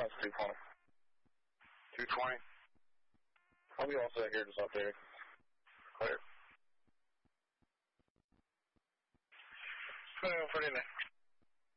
That's 220. 220? I'll be all set here, just updated. Clear. 2149.